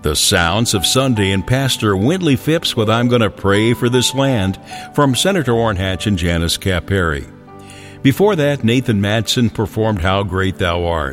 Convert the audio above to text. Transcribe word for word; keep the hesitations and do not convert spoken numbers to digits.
The sounds of Sunday and Pastor Wintley Phipps with I'm Gonna Pray for This Land from Senator Orrin Hatch and Janice Caperi. Before that, Nathan Madsen performed How Great Thou Art.